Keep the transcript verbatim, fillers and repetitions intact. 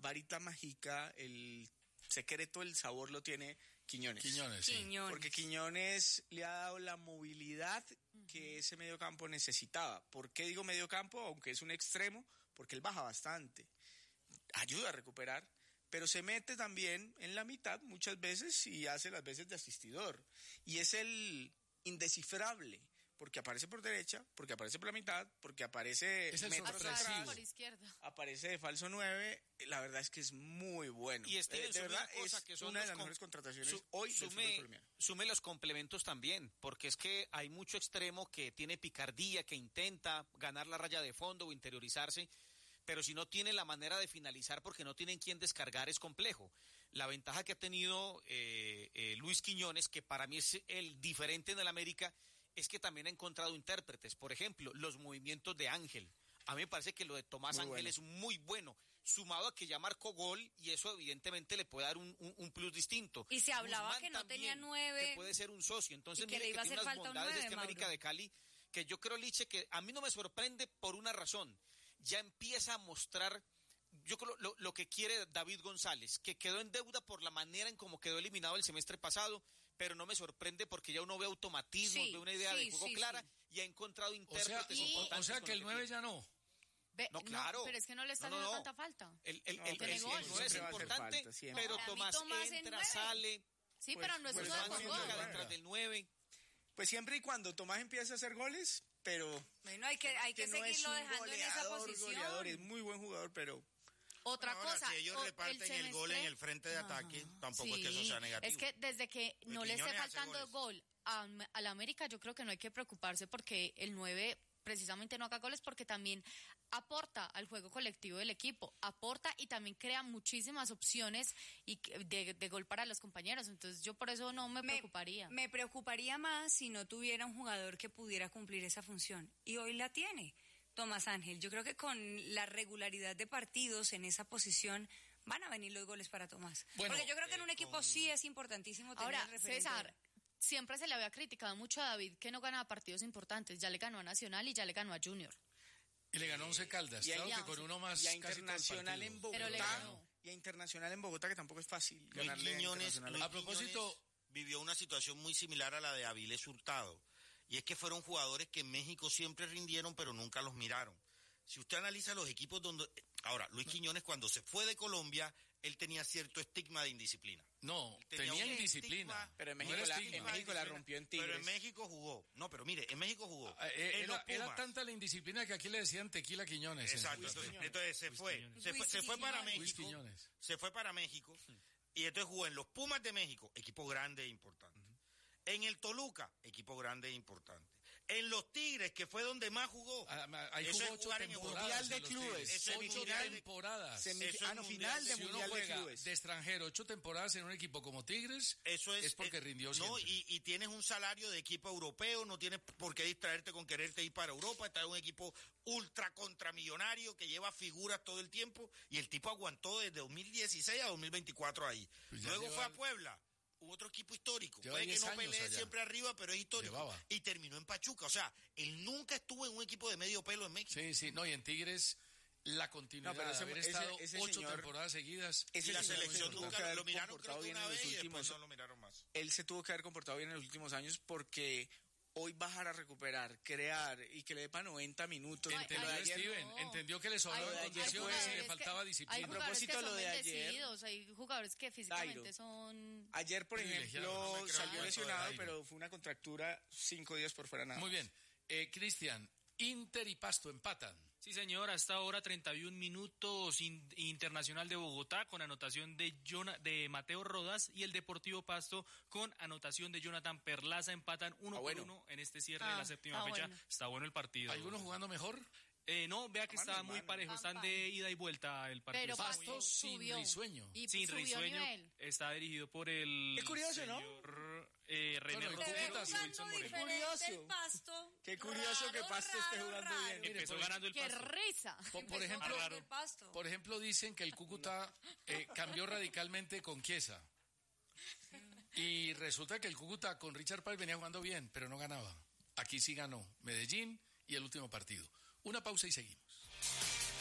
varita mágica, el secreto, el sabor lo tiene Quiñones. Quiñones, sí. Quiñones. Porque Quiñones le ha dado la movilidad que ese mediocampo necesitaba. ¿Por qué digo mediocampo? Aunque es un extremo, porque él baja bastante. Ayuda a recuperar, pero se mete también en la mitad muchas veces y hace las veces de asistidor. Y es el indescifrable, porque aparece por derecha, porque aparece por la mitad, porque aparece es el metros sorpresivo. atrás, Por izquierda. aparece de falso nueve. La verdad es que es muy bueno. Y Steven, Eh, de sume verdad una cosa es que son una de los las com- mejores contrataciones su- hoy del fútbol sume, colombiano. sume los complementos también, porque es que hay mucho extremo que tiene picardía, que intenta ganar la raya de fondo o interiorizarse, pero si no tiene la manera de finalizar porque no tienen quien descargar es complejo. La ventaja que ha tenido eh, eh, Luis Quiñones, que para mí es el diferente en el América, es que también ha encontrado intérpretes. Por ejemplo, los movimientos de Ángel. A mí me parece que lo de Tomás Muy Ángel bueno. es muy bueno, sumado a que ya marcó gol y eso evidentemente le puede dar un, un, un plus distinto. Y se hablaba Guzmán que no también, tenía nueve. que puede ser un socio. Entonces, Y que mire le iba a tiene hacer unas falta un bondades nueve, este América Mauro. de Cali, que yo creo, Liche, que a mí no me sorprende por una razón. Ya empieza a mostrar, yo creo, lo, lo que quiere David González, que quedó en deuda por la manera en cómo quedó eliminado el semestre pasado, pero no me sorprende porque ya uno ve automatismos, Sí, ve una idea sí, de juego sí, clara sí. y ha encontrado O sea, intérpretes o- importantes. o sea con que el lo nueve tiene. ya no. Ve- No, claro. pero es que no le está No, no, haciendo no. tanta falta. El, el, No, el, tiene el- gol. el nueve es Siempre va a hacer importante, falta, siempre. pero Para mí Tomás Tomás es entra, nueve. sale, Sí, Pues- pero no es pues un va nueve por haciendo gol. gol. detrás del nueve. Pues siempre y cuando Tomás empiece a hacer goles, pero Bueno, hay que, hay que, no es seguirlo un dejando en esa goleador, posición. goleador, es muy buen jugador, pero Otra Ahora, cosa. si ellos o- reparten el, semestre- gol en el frente de ataque, tampoco es que eso sea negativo. Es que desde que no Porque le esté Quiñones hace faltando goles. gol a, a la América, yo creo que no hay que preocuparse porque el nueve precisamente no haga goles porque también aporta al juego colectivo del equipo, aporta y también crea muchísimas opciones y que- de, de gol para los compañeros. Entonces yo por eso no me, preocuparía. Me preocuparía más si no tuviera un jugador que pudiera cumplir esa función. Y hoy la tiene Tomás Ángel. Yo creo que con la regularidad de partidos en esa posición van a venir los goles para Tomás. Bueno, Porque yo creo que en un eh, equipo con- sí es importantísimo tener Ahora, referente. César, siempre se le había criticado mucho a David que no ganaba partidos importantes. Ya le ganó a Nacional y ya le ganó a Junior. Y le ganó once Caldas. Y a- Claro y a que con once. uno más y a casi todo el Internacional en partido. Pero le Bogotá, ganó. y a Internacional en Bogotá, que tampoco es fácil Luis ganarle a Quiñones, Internacional. Luis A propósito- Quiñones vivió una situación muy similar a la de Avilés Hurtado. Y es que fueron jugadores que en México siempre rindieron, pero nunca los miraron. Si usted analiza los equipos donde... Ahora, Luis Quiñones cuando se fue de Colombia, él tenía cierto estigma de indisciplina. No, Tenía tenía un indisciplina. estigma, Pero en No México, era la, estigma. en México la rompió en Tigres. Pero en México jugó. No, pero mire, en México jugó. Ah, eh, en los era, era Pumas. tanta la indisciplina que aquí le decían Tequila Quiñones. Exacto, En- entonces, entonces se fue, Quiñones. se fue, se fue para Luis México, Quiñones. se fue para México y entonces jugó en los Pumas de México, equipo grande e importante. En el Toluca, equipo grande e importante. En los Tigres, que fue donde más jugó. Ah, ah, ahí Eso jugó es ocho jugar en temporadas. Mundial en de los clubes. Tigres. Eso es Ocho mundial de- temporadas. Semi- Eso es ah, no, mundial final de- de Si uno Mundial de juega Clubes. de extranjero ocho temporadas en un equipo como Tigres, Eso es, es porque eh, rindió no, siempre. y, y tienes un salario de equipo europeo, no tienes por qué distraerte con quererte ir para Europa, estás en un equipo ultra contramillonario que lleva figuras todo el tiempo y el tipo aguantó desde dos mil dieciséis a dos mil veinticuatro ahí. Pues ya Luego lleva- fue a Puebla, hubo otro equipo histórico, Lleva puede que diez no años pelee allá. siempre arriba, pero es histórico. Llevaba. Y terminó en Pachuca, o sea, él nunca estuvo en un equipo de medio pelo en México. Sí, sí, no, y en Tigres la continuidad No, pero ese- de haber ese- estado ese ocho señor- temporadas seguidas. Ese Y la señor selección se tuvo nunca que lo, haber lo miraron creo comportado que bien una en los vez y después últimos- no lo miraron más. Él se tuvo que haber comportado bien en los últimos años porque hoy bajar a recuperar, crear y que le dé para noventa minutos. Ay, Entendió ay, ayer- Steven, no. entendió que le Hay- sobraban hay condiciones y jugadores le que- faltaba Hay disciplina. A jugadores que propósito son lo de ayer- bendecidos, hay jugadores que físicamente Dairo. son... Ayer, por Privilegiado, ejemplo, no me creo salió el cuento de lesionado, Dairo. pero fue una contractura cinco días por fuera nada. Muy bien. Eh, Cristian, Inter y Pasto empatan. Sí, señor, hasta ahora treinta y un minutos in- Internacional de Bogotá con anotación de Jona- de Mateo Rodas y el Deportivo Pasto con anotación de Jonathan Perlaza empatan uno Ah, bueno. por uno en este cierre de Ah, la séptima está fecha. bueno. Está bueno el partido. ¿Algunos jugando mejor? Eh, no, vea que Mano, está muy mano. parejo, están Pam, de pam. ida y vuelta el partido. Pero Está Pasto muy- sin subió. risueño. Y sin subió risueño, nivel. está dirigido por el Qué curioso, ¿no? señor, eh, René Bueno, y Rotero Cúcuta y sí. Wilson Moreno. Curioso. el Pasto. Qué curioso que Pasto esté jugando bien. Mire, Empezó por- ganando el ¡Qué Pasto. risa! Por, por ejemplo, Raro. El Pasto. por ejemplo, dicen que el Cúcuta eh, cambió radicalmente con Chiesa. Y resulta que el Cúcuta con Richard Páez venía jugando bien, pero no ganaba. Aquí sí ganó Medellín y el último partido. Una pausa y seguimos.